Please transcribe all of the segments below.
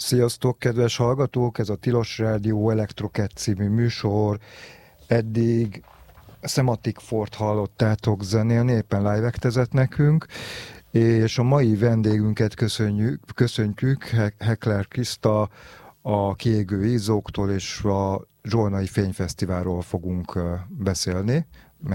Sziasztok, kedves hallgatók! Ez a Tilos Rádió Elektroket című műsor. Eddig Semantic Fort hallottátok zenélni, éppen live-ektezett nekünk, és a mai vendégünket köszöntjük Heckler Kriszta, a Kiégő Izzóktól és a Zsolnai Fényfesztiválról fogunk beszélni.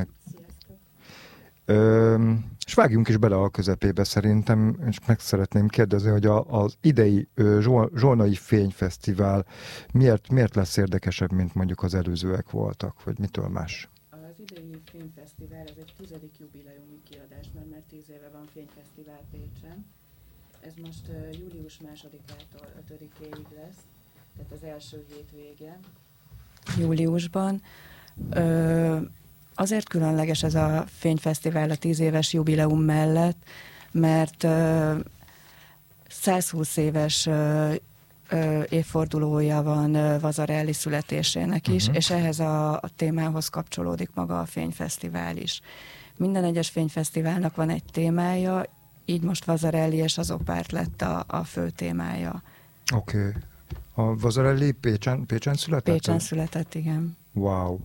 És vágjunk is bele a közepébe szerintem, és meg szeretném kérdezni, hogy az idei Zsolnai Fényfesztivál miért lesz érdekesebb, mint mondjuk az előzőek voltak, vagy mitől más? Az idei Fényfesztivál, ez egy 10. jubileumi kiadás, mert már 10 éve van Fényfesztivál Pécsen. Ez most július 2-től 5-ig lesz, tehát az első hétvége júliusban. Azért különleges ez a Fényfesztivál a 10 éves jubileum mellett, mert 120 éves évfordulója van Vasarely születésének is, és ehhez a témához kapcsolódik maga a Fényfesztivál is. Minden egyes Fényfesztiválnak van egy témája, így most Vasarely és az opárt lett a fő témája. Oké. A Vasarely Pécsen született? Pécsen született, igen. Wow.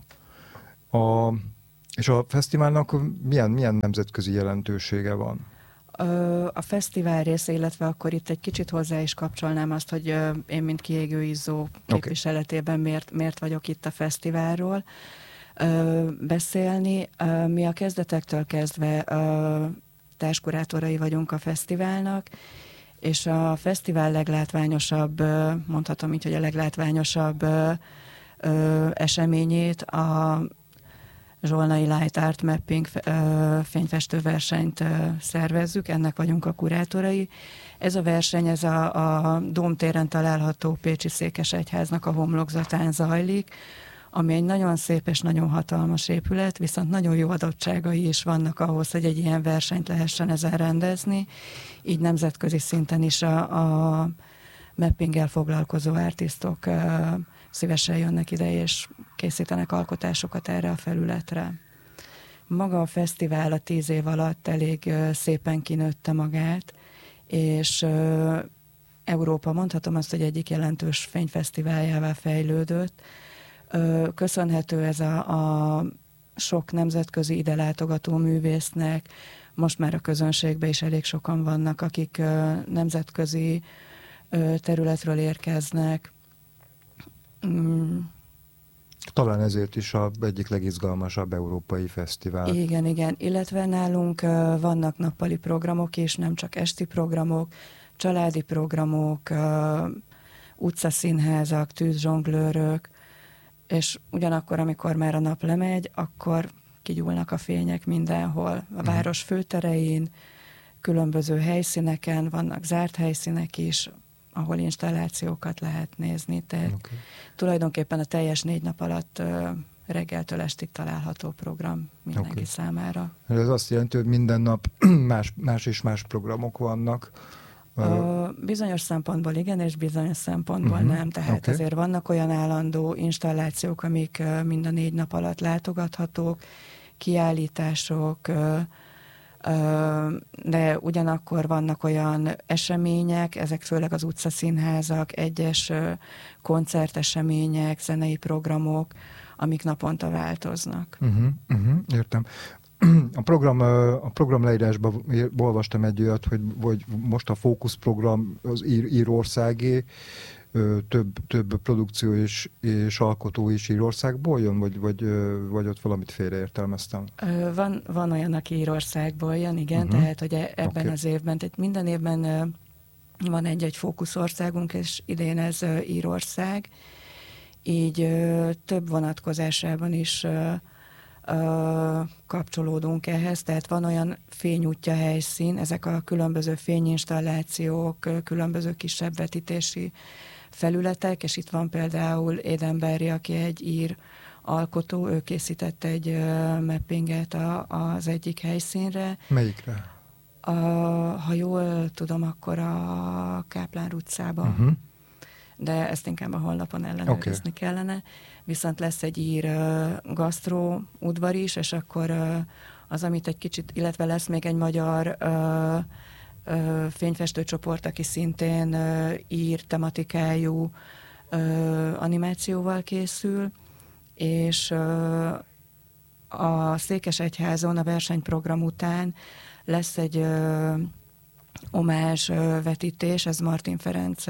És a fesztiválnak milyen nemzetközi jelentősége van? A fesztivál része, illetve akkor itt egy kicsit hozzá is kapcsolnám azt, hogy én, mint Kiégő Izzó képviseletében miért vagyok itt a fesztiválról beszélni. Mi a kezdetektől kezdve társkurátorai vagyunk a fesztiválnak, és a fesztivál leglátványosabb, mondhatom így, hogy a leglátványosabb eseményét, a Zsolnai Light Art Mapping fényfestőversenyt szervezzük, ennek vagyunk a kurátorai. Ez a verseny, ez a Dómtéren található Pécsi Székesegyháznak a homlokzatán zajlik, ami egy nagyon szép és nagyon hatalmas épület, viszont nagyon jó adottságai is vannak ahhoz, hogy egy ilyen versenyt lehessen ezen rendezni. Így nemzetközi szinten is a mappinggel foglalkozó artistok szívesen jönnek ide, és készítenek alkotásokat erre a felületre. Maga a fesztivál a 10 év alatt elég szépen kinőtte magát, és Európa, mondhatom azt, hogy egyik jelentős fényfesztiváljává fejlődött. Köszönhető ez a sok nemzetközi ide látogató művésznek, most már a közönségben is elég sokan vannak, akik nemzetközi területről érkeznek. Talán ezért is az egyik legizgalmasabb európai fesztivál. Igen. Illetve nálunk vannak nappali programok is, nem csak esti programok, családi programok, utcaszínházak, tűzzsonglőrök, és ugyanakkor, amikor már a nap lemegy, akkor kigyúlnak a fények mindenhol. A város főterein, különböző helyszíneken, vannak zárt helyszínek is, ahol installációkat lehet nézni. Tehát tulajdonképpen a teljes 4 nap alatt reggeltől estig található program mindenki számára. Ez azt jelenti, hogy minden nap más és más programok vannak. Bizonyos szempontból igen, és bizonyos szempontból nem. Tehát azért vannak olyan állandó installációk, amik mind a 4 nap alatt látogathatók, kiállítások, de ugyanakkor vannak olyan események, ezek főleg az utcaszínházak, egyes koncertesemények, zenei programok, amik naponta változnak. Értem. A program leírásban olvastam egy olyat, hogy most a fókuszprogram az Írországé, több produkció és alkotó is Írországból jön, vagy ott valamit félreértelmeztem? Van olyan, aki Írországból jön, igen, tehát hogy ebben az évben, tehát minden évben van egy fókuszországunk, és idén ez Írország, így több vonatkozásában is kapcsolódunk ehhez, tehát van olyan fényútja helyszín, ezek a különböző fényinstallációk, különböző kisebb vetítési felületek, és itt van például Édenberry, aki egy ír alkotó, ő készített egy mappinget az egyik helyszínre. Melyikre? Ha jól tudom, akkor a Káplán utcában. De ezt inkább a honlapon ellenőrizni kellene. Viszont lesz egy ír gasztró udvar is, és akkor az, amit egy kicsit, illetve lesz még egy magyar fényfestőcsoport, aki szintén ír tematikájú animációval készül, és a Székesegyházon a versenyprogram után lesz egy omázs vetítés, ez Martin Ferenc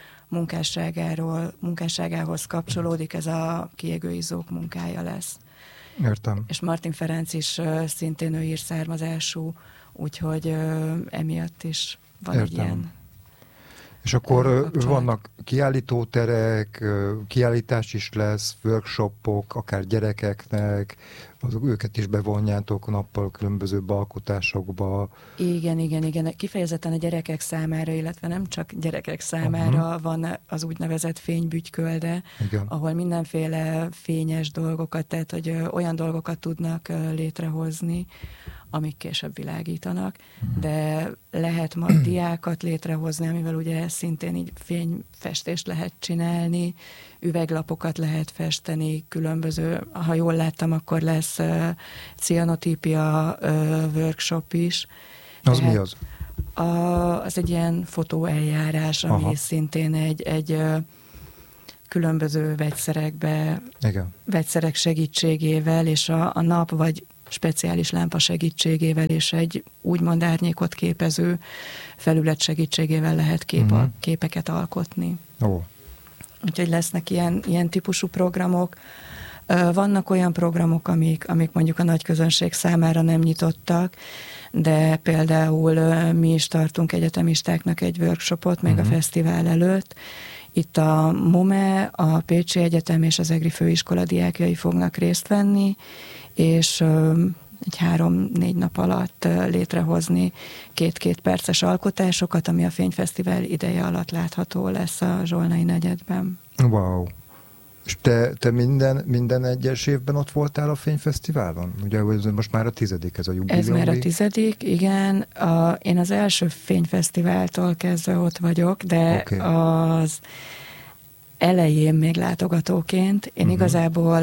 munkásságához kapcsolódik, ez a Kiégő izzók munkája lesz. Értem. És Martin Ferenc is szintén ő ír származású, úgyhogy emiatt is van egy ilyen. És akkor vannak kiállítóterek, kiállítás is lesz, workshopok, akár gyerekeknek, őket is bevonjátok nappal különböző alkotásokba. Igen. Kifejezetten a gyerekek számára, illetve nem csak gyerekek számára van az úgynevezett fénybügykölde, ahol mindenféle fényes dolgokat, tehát hogy olyan dolgokat tudnak létrehozni, amik később világítanak, de lehet majd diákat létrehozni, amivel ugye szintén így fényfestést lehet csinálni, üveglapokat lehet festeni, különböző, ha jól láttam, akkor lesz cianotípia workshop is. Az mi az? Az egy ilyen fotóeljárás, ami szintén egy különböző vegyszerek segítségével, és a nap vagy speciális lámpa segítségével és egy úgymond árnyékot képező felület segítségével lehet képeket alkotni. Úgyhogy lesznek ilyen típusú programok. Vannak olyan programok, amik mondjuk a nagy közönség számára nem nyitottak, de például mi is tartunk egyetemistáknak egy workshopot még a fesztivál előtt. Itt a MOME, a Pécsi Egyetem és az EGRI Főiskola diákjai fognak részt venni, és egy 3-4 nap alatt létrehozni 2 perces alkotásokat, ami a Fényfesztivál ideje alatt látható lesz a Zsolnai negyedben. Wow! És te minden egyes évben ott voltál a Fényfesztiválon? Ugye most már a 10. ez a jubileumi. Ez már a 10., igen. Én az első Fényfesztiváltól kezdve ott vagyok, de az elején még látogatóként. Én igazából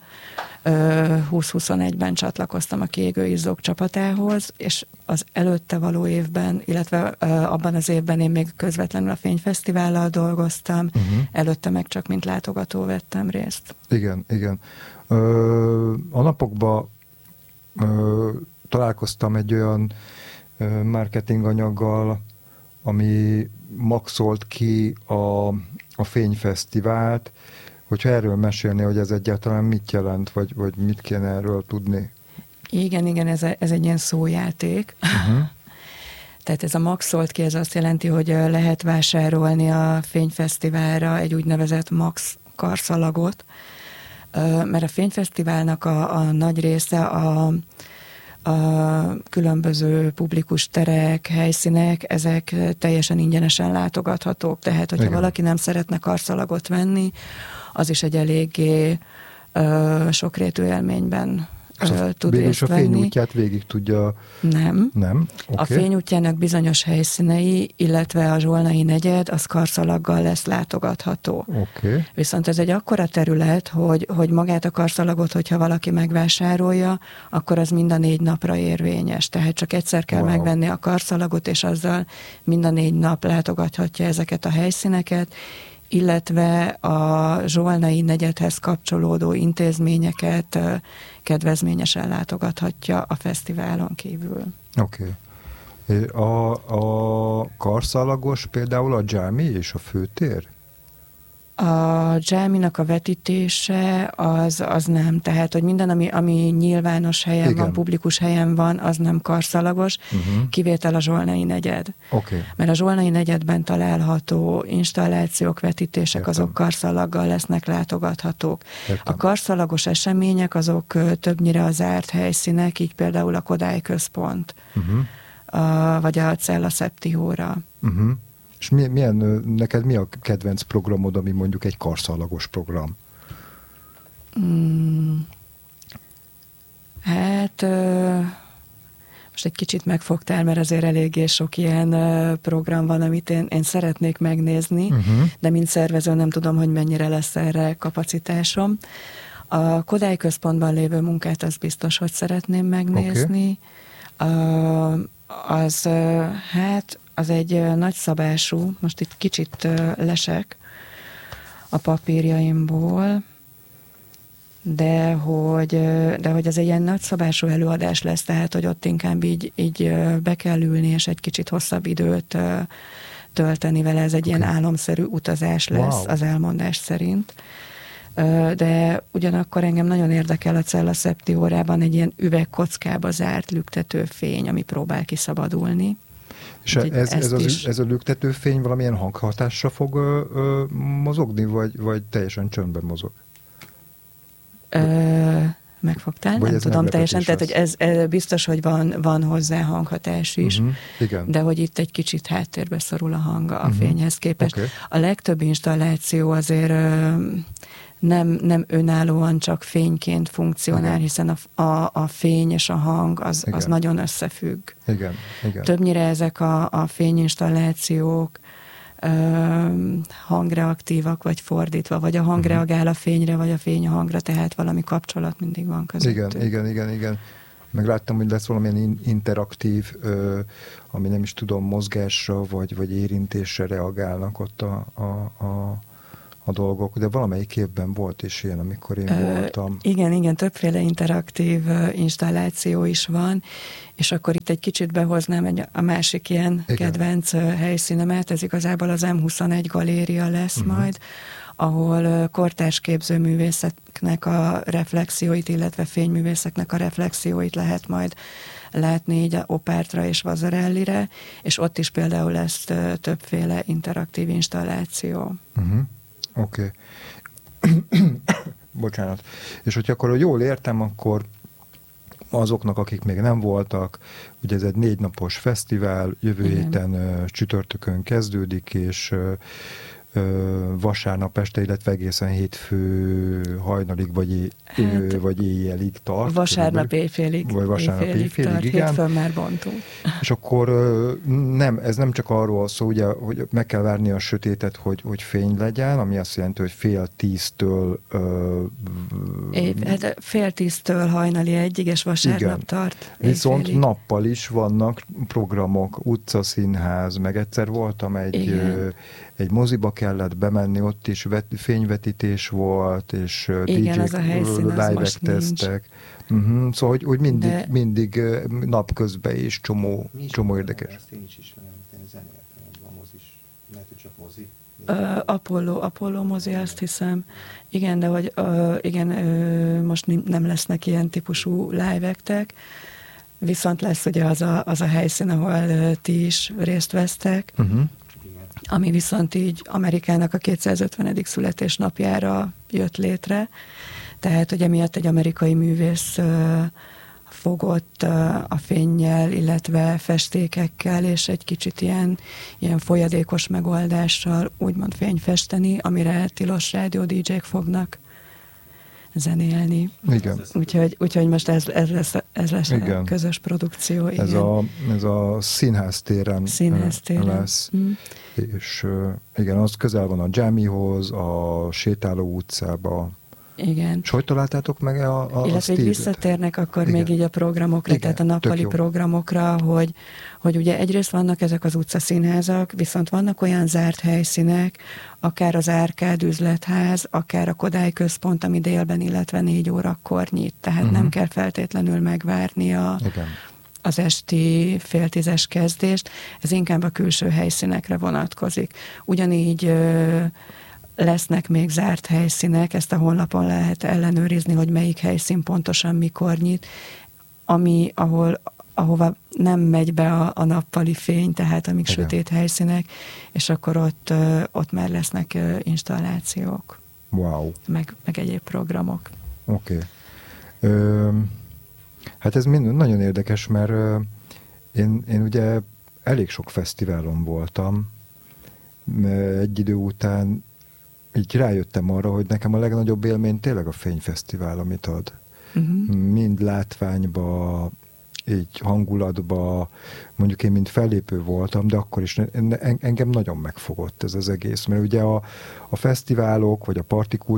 2021-ben csatlakoztam a Kiégő izzók csapatához, és az előtte való évben, illetve abban az évben én még közvetlenül a Fényfesztivállal dolgoztam, előtte meg csak mint látogató vettem részt. Igen. A napokban találkoztam egy olyan marketinganyaggal, ami maxolt ki a Fényfesztivált, hogyha erről mesélni, hogy ez egyáltalán mit jelent, vagy mit kéne erről tudni? Igen, ez egy ilyen szójáték. Tehát ez a maxolt ki, ez azt jelenti, hogy lehet vásárolni a Fényfesztiválra egy úgynevezett max karszalagot, mert a Fényfesztiválnak a nagy része a különböző publikus terek, helyszínek, ezek teljesen ingyenesen látogathatók. Tehát, hogyha valaki nem szeretne karszalagot venni, az is egy eléggé sokrétű élményben tud részt venni. És a fényútját végig tudja... Nem. Okay. A fényútjának bizonyos helyszínei, illetve a Zsolnai negyed, az karszalaggal lesz látogatható. Viszont ez egy akkora terület, hogy magát a karszalagot, hogyha valaki megvásárolja, akkor az mind a 4 napra érvényes. Tehát csak egyszer kell megvenni a karszalagot, és azzal mind a 4 nap látogathatja ezeket a helyszíneket, illetve a Zsolnai negyedhez kapcsolódó intézményeket kedvezményesen látogathatja a fesztiválon kívül. A karszalagos például a dzsámi és a főtér? A dzsáminak a vetítése az nem. Tehát, hogy minden, ami nyilvános helyen van, publikus helyen van, az nem karszalagos, kivétel a Zsolnai negyed. Mert a Zsolnai negyedben található installációk, vetítések, azok karszalaggal lesznek látogathatók. A karszalagos események azok többnyire a zárt helyszínek, így például a Kodály Központ, vagy a Cella Septióra. És neked mi a kedvenc programod, ami mondjuk egy karszalagos program? Most egy kicsit megfogtál, mert azért eléggé sok ilyen program van, amit én szeretnék megnézni, de mint szervező nem tudom, hogy mennyire lesz erre kapacitásom. A Kodály Központban lévő munkát az biztos, hogy szeretném megnézni. Az az egy nagyszabású, most itt kicsit lesek a papírjaimból, de hogy ez egy ilyen nagyszabású előadás lesz, tehát hogy ott inkább így be kell ülni, és egy kicsit hosszabb időt tölteni vele, ez egy ilyen álomszerű utazás lesz az elmondás szerint. De ugyanakkor engem nagyon érdekel a Cella Septiórában egy ilyen üvegkockába zárt lüktető fény, ami próbál kiszabadulni. És ez a lüktető fény valamilyen hanghatásra fog mozogni, vagy teljesen csöndben mozog? Megfogtál? Nem tudom teljesen, tehát hogy ez biztos, hogy van hozzá hanghatás is, igen. De hogy itt egy kicsit háttérbe szorul a hang a fényhez képest. Okay. A legtöbb installáció azért nem önállóan csak fényként funkcionál, hiszen a fény és a hang az nagyon összefügg. Igen. Többnyire ezek a fényinstallációk hangreaktívak, vagy fordítva, vagy a hang reagál a fényre, vagy a fény a hangra, tehát valami kapcsolat mindig van közöttük. Igen. Meg láttam, hogy lesz valamilyen interaktív, ami nem is tudom, mozgásra, vagy érintésre reagálnak ott a dolgok, de valamelyik évben volt is ilyen, amikor én voltam. Igen, többféle interaktív installáció is van, és akkor itt egy kicsit behoznám a másik ilyen kedvenc helyszínemet, ez igazából az M21 galéria lesz majd, ahol kortárs képzőművészeknek a reflexióit, illetve fényművészeknek a reflexióit lehet majd látni így a Opártra és Vazarellire, és ott is például lesz többféle interaktív installáció. Oké. Bocsánat. És hogyha akkor jól értem, akkor azoknak, akik még nem voltak, ugye ez egy 4 napos fesztivál, jövő héten csütörtökön kezdődik, és vasárnap este, illetve egészen hétfő hajnalig, vagy éjjelig tart. Vasárnap éjfélig. Vagy vasárnap éjfélig, tart, igen. Hétfőn már bontunk. És akkor ez nem csak arról szól, ugye, hogy meg kell várni a sötétet, hogy fény legyen, ami azt jelenti, hogy 9:30-től 9:30-től hajnali 1-ig, és vasárnap tart. Viszont éjfélig. nappal is vannak programok, utcaszínház, meg egyszer voltam egy moziba kellett bemenni, ott is fényvetítés volt, és DJ-k live-ek tesztek. Szóval, hogy mindig napközben is csomó érdekes. Ezt én is ismerem, én zenéltem, a mozis. Lehet, hogy csak mozi. Apollo mozi, azt hiszem. Igen, de hogy most nem lesznek ilyen típusú live-ektek, viszont lesz ugye az a helyszín, ahol ti is részt vesztek, ami viszont így Amerikának a 250. születésnapjára jött létre. Tehát, hogy emiatt egy amerikai művész fogott a fénnyel, illetve festékekkel, és egy kicsit ilyen folyadékos megoldással úgymond fényfesteni, amire tilos rádió DJ-k fognak zenélni. Igen. Úgyhogy most ez lesz a közös produkció. Ez a színháztéren lesz. És igen, az közel van a Jamihoz, a Sétáló utcába. Igen. És hogy találtátok meg a illetve így visszatérnek akkor még így a programokra, tehát a nappali programokra, hogy ugye egyrészt vannak ezek az utcaszínházak, viszont vannak olyan zárt helyszínek, akár az Árkád üzletház, akár a Kodály központ, ami délben, illetve 4 órakor nyit. Tehát nem kell feltétlenül megvárni az esti 9:30 kezdést. Ez inkább a külső helyszínekre vonatkozik. Ugyanígy lesznek még zárt helyszínek, ezt a honlapon lehet ellenőrizni, hogy melyik helyszín pontosan mikor nyit, ahova nem megy be a nappali fény, tehát amíg sötét helyszínek, és akkor ott már lesznek installációk. Wow. Meg egyéb programok. Oké. Hát ez mind nagyon érdekes, mert én ugye elég sok fesztiválon voltam. Egy idő után így rájöttem arra, hogy nekem a legnagyobb élmény tényleg a fényfesztivál, amit ad. Mind látványba, így hangulatba, mondjuk én mind fellépő voltam, de akkor is engem nagyon megfogott ez az egész, mert ugye a fesztiválok, vagy a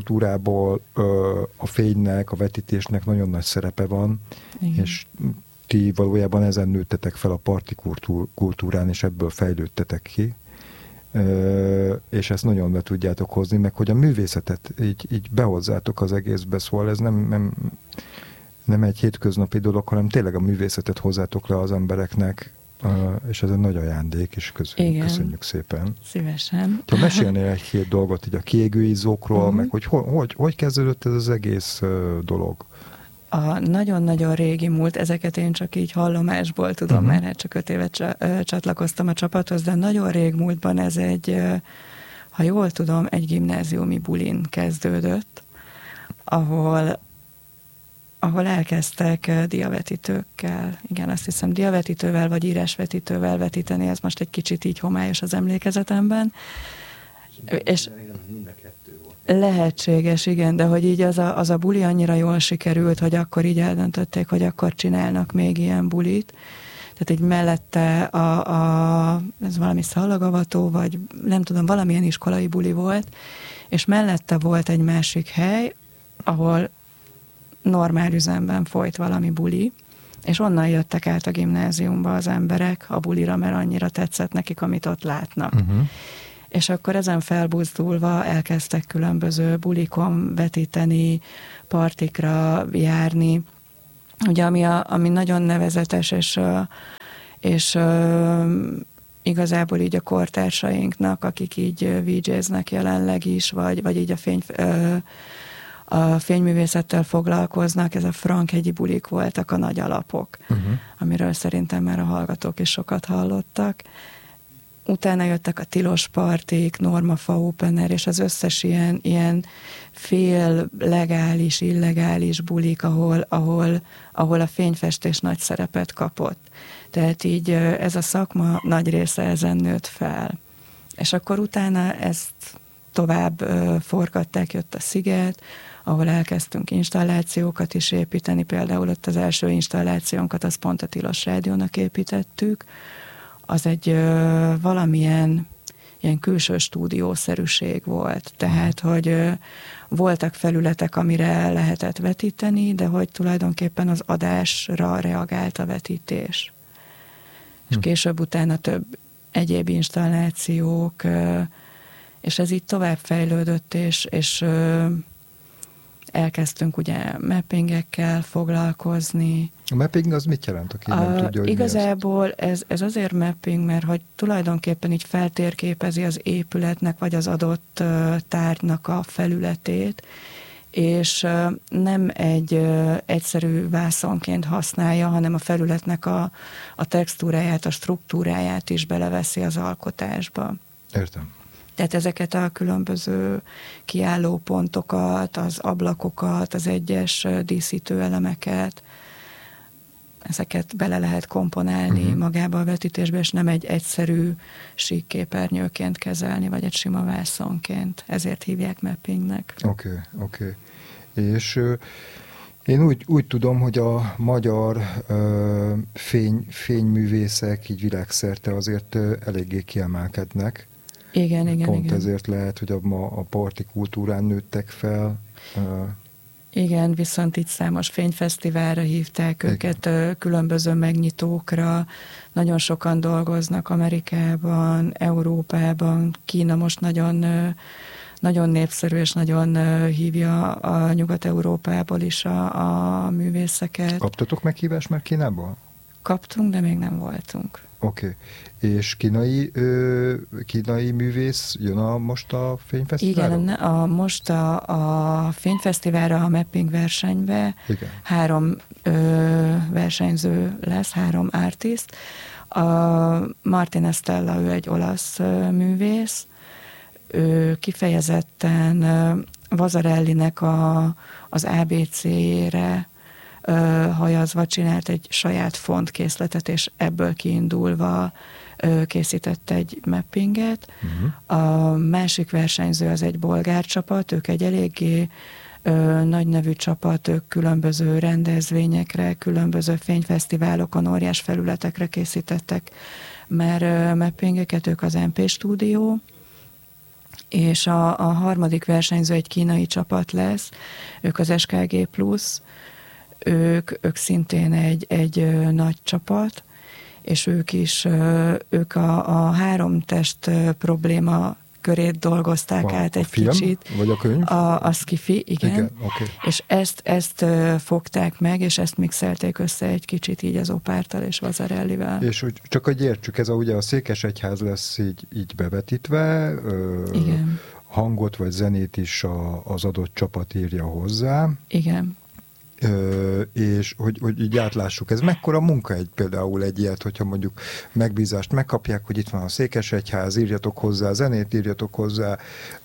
partikultúrából a fénynek, a vetítésnek nagyon nagy szerepe van, és ti valójában ezen nőttetek fel a parti kultúrán, és ebből fejlődtetek ki, és ezt nagyon be tudjátok hozni, meg hogy a művészetet így behozzátok az egészbe, szóval ez nem egy hétköznapi dolog, hanem tényleg a művészetet hozzátok le az embereknek, és ez egy nagy ajándék, és köszönjük szépen. Szívesen. Ha mesélnél egy-két dolgot így a kiégőizókról, meg hogy kezdődött ez az egész dolog? A nagyon-nagyon régi múlt, ezeket én csak így hallomásból tudom, mert hát csak 5 évet csatlakoztam a csapathoz, de nagyon rég múltban ez egy, ha jól tudom, egy gimnáziumi bulin kezdődött, ahol elkezdtek diavetítőkkel, igen, azt hiszem diavetítővel vagy írásvetítővel vetíteni, ez most egy kicsit így homályos az emlékezetemben. És lehetséges, igen, de hogy így az a buli annyira jól sikerült, hogy akkor így eldöntötték, hogy akkor csinálnak még ilyen bulit. Tehát így mellette ez valami szallagavató, vagy nem tudom, valamilyen iskolai buli volt, és mellette volt egy másik hely, ahol normál üzemben folyt valami buli, és onnan jöttek át a gimnáziumba az emberek a bulira, mert annyira tetszett nekik, amit ott látnak. És akkor ezen felbuzdulva elkezdtek különböző bulikon vetíteni, partikra járni. Ugye ami nagyon nevezetes, és igazából így a kortársainknak, akik így VJ-znek jelenleg is, vagy így a fényművészettel foglalkoznak, ez a Frankhegyi bulik voltak a nagy alapok, amiről szerintem már a hallgatók is sokat hallottak. Utána jöttek a tilos partik, Normafa Open Air, és az összes ilyen fél legális, illegális bulik, ahol a fényfestés nagy szerepet kapott. Tehát így ez a szakma nagy része ezen nőtt fel. És akkor utána ezt tovább forgatták, jött a Sziget, ahol elkezdtünk installációkat is építeni, például ott az első installációnkat, az pont a Tilos Rádiónak építettük. Az egy valamilyen ilyen külső stúdiószerűség volt. Tehát, hogy voltak felületek, amire lehetett vetíteni, de hogy tulajdonképpen az adásra reagált a vetítés. És később utána több egyéb installációk, és ez így tovább fejlődött, és elkezdtünk ugye mappingekkel foglalkozni. A mapping az mit jelent, aki nem tudja, hogy igazából ez azért mapping, mert hogy tulajdonképpen így feltérképezi az épületnek, vagy az adott tárgynak a felületét, és nem egy egyszerű vászonként használja, hanem a felületnek a textúráját, a struktúráját is beleveszi az alkotásba. Értem. Tehát ezeket a különböző kiállópontokat, az ablakokat, az egyes díszítő elemeket, ezeket bele lehet komponálni magába a vetítésbe, és nem egy egyszerű sík képernyőként kezelni, vagy egy sima vászonként. Ezért hívják mappingnek. Oké. És én úgy tudom, hogy a magyar fényművészek így világszerte azért eléggé kiemelkednek. Igen. Pont ezért lehet, hogy a parti kultúrán nőttek fel. Igen, viszont itt számos fényfesztiválra hívták őket, különböző megnyitókra. Nagyon sokan dolgoznak Amerikában, Európában. Kína most nagyon népszerű, és nagyon hívja a Nyugat-Európából is a művészeket. Kaptatok meghívást már Kínából? Kaptunk, de még nem voltunk. Oké. És kínai művész jön most a fényfesztiválra? Igen, most a fényfesztiválra, a mapping versenybe 3 versenyző lesz, 3 artist. A Martin Estella, ő egy olasz művész, ő kifejezetten Vasarellinek az ABC-re hajazva csinált egy saját fontkészletet, és ebből kiindulva készített egy mappinget. A másik versenyző az egy bolgár csapat, ők egy eléggé nagy nevű csapat, ők különböző rendezvényekre, különböző fényfesztiválokon, óriás felületekre készítettek már mappingeket, ők az MP Studio, és a harmadik versenyző egy kínai csapat lesz, ők az SKG Plus. ők szintén egy nagy csapat, és ők a három test probléma körét dolgozták át egy film, kicsit. Vagy a könyv? A sci-fi, igen. Okay. És ezt fogták meg, és ezt mixelték össze egy kicsit így az Opártal és Vazarellivel. És úgy, csak hogy értsük, ez ugye a Székesegyház lesz így bevetítve, igen. Hangot vagy zenét is az adott csapat írja hozzá. Igen. És hogy így átlássuk, ez mekkora munka például egy ilyet, hogyha mondjuk megbízást megkapják, hogy itt van a Székesegyház, írjatok hozzá zenét, írjatok hozzá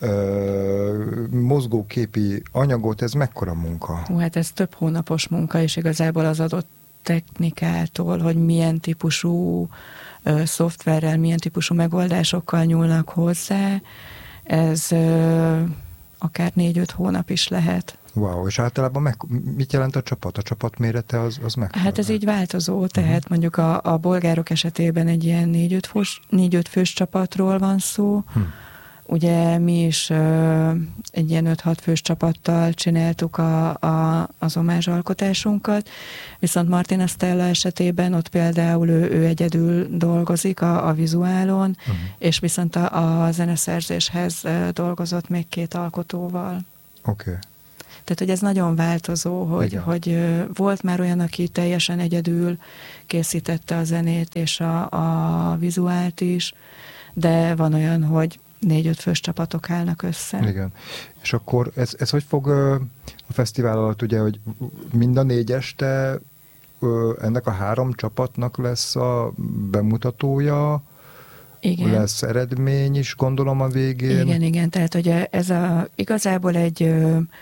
mozgóképi anyagot, ez mekkora munka? Hát ez több hónapos munka, és igazából az adott technikától, hogy milyen típusú szoftverrel, milyen típusú megoldásokkal nyúlnak hozzá, ez akár 4-5 hónap is lehet. Wow, és általában mit jelent a csapat? A csapat mérete az mekkora? Hát ez így változó, tehát mondjuk a bolgárok esetében egy ilyen 4-5 fős csapatról van szó. Ugye mi is egy ilyen 5-6 fős csapattal csináltuk az omázsalkotásunkat, viszont Martina Stella esetében ott például ő egyedül dolgozik a vizuálon, és viszont a zeneszerzéshez dolgozott még 2 alkotóval. Oké. Tehát, hogy ez nagyon változó, hogy volt már olyan, aki teljesen egyedül készítette a zenét és a vizuált is, de van olyan, hogy 4-5 fős csapatok állnak össze. Igen. És akkor ez hogy fog a fesztivál alatt, ugye, hogy mind a 4 este ennek a 3 csapatnak lesz a bemutatója, igen. Lesz eredmény is, gondolom, a végén. Igen, tehát hogy ez igazából egy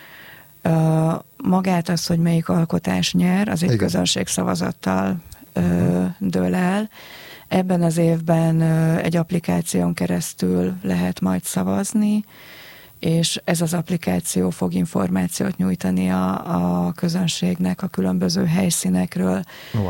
magát az, hogy melyik alkotás nyer, az egy közönségszavazattal dől el. Ebben az évben egy applikáción keresztül lehet majd szavazni, és ez az applikáció fog információt nyújtani a közönségnek a különböző helyszínekről,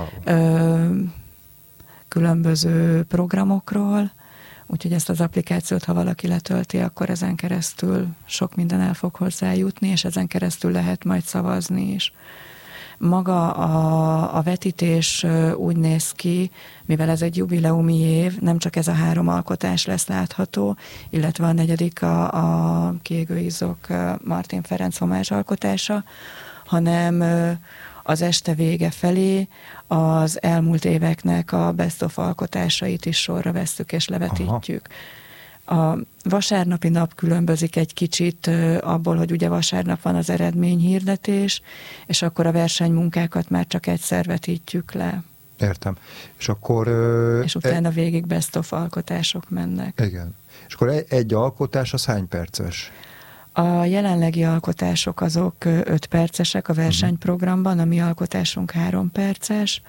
különböző programokról, úgyhogy ezt az applikációt, ha valaki letölti, akkor ezen keresztül sok minden el fog hozzájutni, és ezen keresztül lehet majd szavazni is. Maga a vetítés úgy néz ki, mivel ez egy jubileumi év, nem csak ez a 3 alkotás lesz látható, illetve a 4. a Kiégő Izzok Martin Ferenc homázs alkotása, hanem az este vége felé az elmúlt éveknek a best of alkotásait is sorra vesszük és levetítjük. Aha. A vasárnapi nap különbözik egy kicsit abból, hogy ugye vasárnap van az eredményhirdetés, és akkor a versenymunkákat már csak egyszer vetítjük le. Értem. És akkor... és utána végig best of alkotások mennek. Igen. És akkor egy alkotás az hány perces? A jelenlegi alkotások azok 5 percesek a versenyprogramban, a mi alkotásunk 3 perces.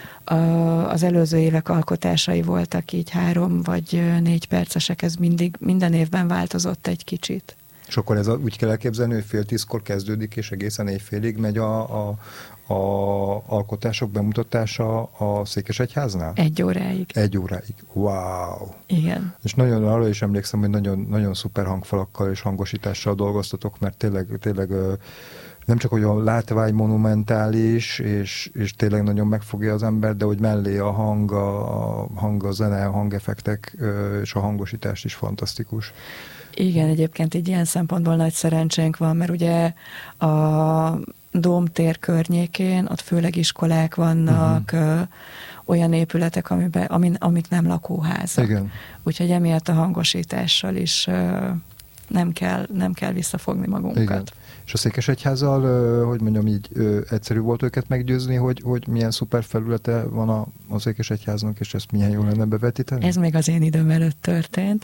Az előző évek alkotásai voltak így 3 vagy 4 percesek, ez minden évben változott egy kicsit. És akkor ez úgy kell elképzelni, hogy 9:30 kezdődik, és egészen éjfélig megy a alkotások bemutatása a Székesegyháznál? 1 óráig. 1 óráig. Wow! Igen. És nagyon arra is emlékszem, hogy nagyon, nagyon szuper hangfalakkal és hangosítással dolgoztatok, mert tényleg nem csak hogy a látvány monumentális, és tényleg nagyon megfogja az ember, de hogy mellé a hang, a zene, a hangeffektek és a hangosítás is fantasztikus. Igen, egyébként így ilyen szempontból nagy szerencsénk van, mert ugye a Dómtér környékén, ott főleg iskolák vannak, olyan épületek, amik nem lakóházak. Igen. Úgyhogy emiatt a hangosítással is nem kell visszafogni magunkat. Igen. És a Székesegyházzal, hogy mondjam így, egyszerű volt őket meggyőzni, hogy milyen szuper felülete van a Székesegyháznak, és ezt milyen jól lenne bevetíteni? Ez még az én időm előtt történt,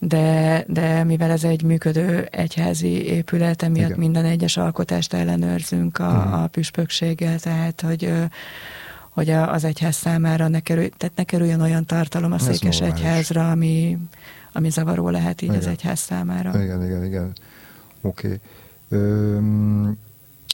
de mivel ez egy működő egyházi épület, emiatt igen. Minden egyes alkotást ellenőrzünk a püspökséggel, tehát hogy az egyház számára ne kerüljön olyan tartalom a Székesegyházra, ami zavaró lehet így igen. Az egyház számára. Igen. Oké.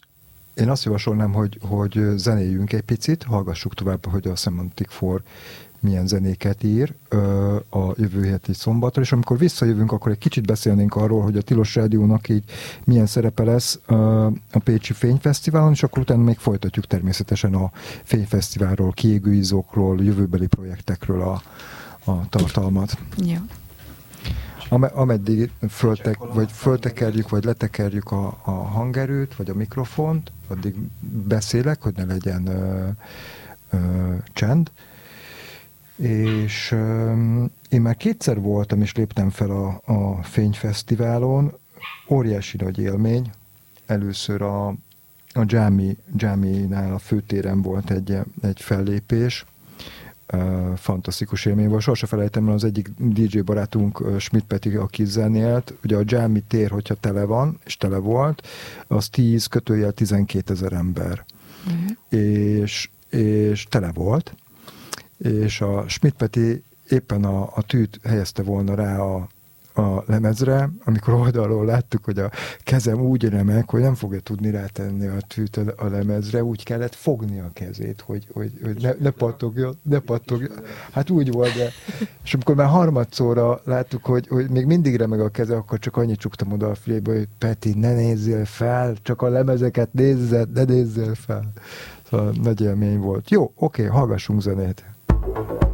Én azt javasolnám, hogy zenéljünk egy picit, hallgassuk tovább, hogy a Semantic Four milyen zenéket ír a jövő heti szombatra, és amikor visszajövünk, akkor egy kicsit beszélnénk arról, hogy a Tilos Rádiónak így milyen szerepe lesz a Pécsi Fényfesztiválon, és akkor utána még folytatjuk természetesen a Fényfesztiválról, kiégő izókról, jövőbeli projektekről a tartalmat. Jó. Ameddig föltekerjük, vagy letekerjük a hangerőt, vagy a mikrofont, addig beszélek, hogy ne legyen csend. És én már kétszer voltam, és léptem fel a Fényfesztiválon. Óriási nagy élmény. Először a Dzsáminál a főtéren volt egy fellépés. Fantasztikus élmény volt. Sose felejtem el, az egyik DJ barátunk, Schmidt Peti, aki zenélt. Ugye a Dzsámi tér, hogyha tele van, és tele volt, az 10-12 ezer ember. És tele volt. És a Schmidt Peti éppen a tűt helyezte volna rá a lemezre, amikor oldalról láttuk, hogy a kezem úgy remeg, hogy nem fogja tudni rátenni a tűt a lemezre, úgy kellett fogni a kezét, hogy ne pattogjon. Hát úgy volt, de... És amikor már harmadszorra láttuk, hogy még mindig remeg a keze, akkor csak annyit csuktam oda a fülébe, hogy Peti, ne nézzél fel, csak a lemezeket nézzed, ne nézzél fel. Szóval nagy élmény volt. Jó, oké, hallgassunk zenét.